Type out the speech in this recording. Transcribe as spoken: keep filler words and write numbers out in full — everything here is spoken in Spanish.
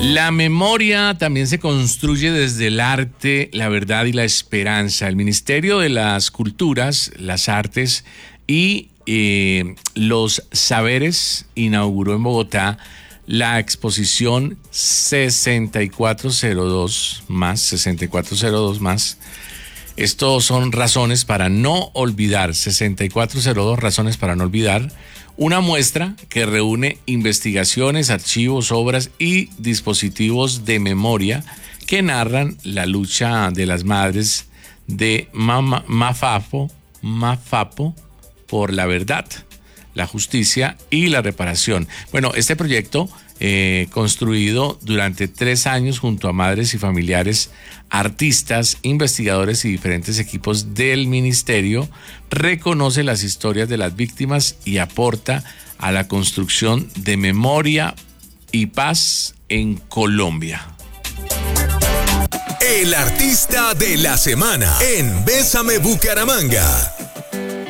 La memoria también se construye desde el arte, la verdad y la esperanza. El Ministerio de las Culturas, las Artes y eh, los Saberes inauguró en Bogotá la exposición sesenta y cuatro cero dos más, sesenta y cuatro cero dos más. Estos son razones para no olvidar, sesenta y cuatro cero dos razones para no olvidar, una muestra que reúne investigaciones, archivos, obras y dispositivos de memoria que narran la lucha de las madres de Mama, Mafapo, Mafapo por la verdad, la justicia y la reparación. Bueno, este proyecto, eh, construido durante tres años junto a madres y familiares, artistas, investigadores y diferentes equipos del ministerio, reconoce las historias de las víctimas y aporta a la construcción de memoria y paz en Colombia. El artista de la semana en Bésame Bucaramanga.